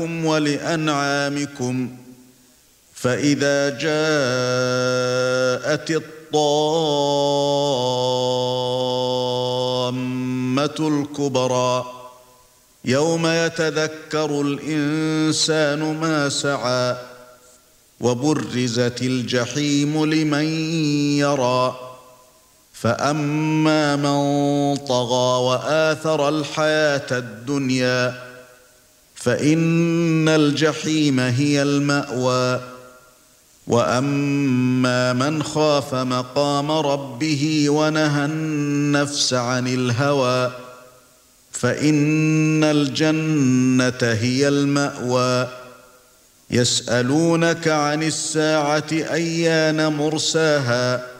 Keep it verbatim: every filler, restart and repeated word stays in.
ولأنعامكم فإذا جاءت الطامة الكبرى يوم يتذكر الإنسان ما سعى وبرزت الجحيم لمن يرى فأما من طغى وآثر الحياة الدنيا فإن الجحيم هي المأوى وأما من خاف مقام ربه ونهى النفس عن الهوى فإن الجنة هي المأوى يسألونك عن الساعة أيان مرساها